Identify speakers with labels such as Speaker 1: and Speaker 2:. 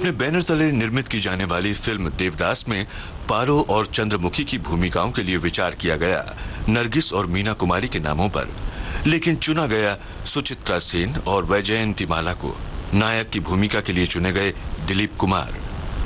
Speaker 1: अपने बैनर तले निर्मित की जाने वाली फिल्म देवदास में पारो और चंद्रमुखी की भूमिकाओं के लिए विचार किया गया नरगिस और मीना कुमारी के नामों पर, लेकिन चुना गया सुचित्रा सेन और वैजयंती माला को। नायक की भूमिका के लिए चुने गए दिलीप कुमार।